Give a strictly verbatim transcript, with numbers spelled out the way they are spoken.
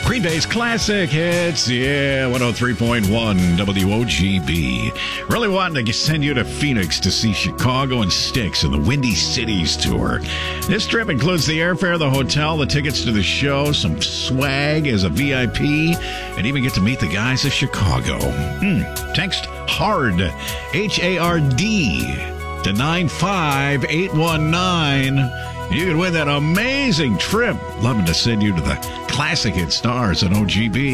Green Day's classic hits, yeah, one oh three point one W O G B. Really wanting to send you to Phoenix to see Chicago and Styx in the Windy Cities tour. This trip includes the airfare, the hotel, the tickets to the show, some swag as a V I P, and even get to meet the guys of Chicago. Hmm. Text HARD, H A R D, to nine five eight one nine. You can win that amazing trip. Loving to send you to the classic hit stars on O G B.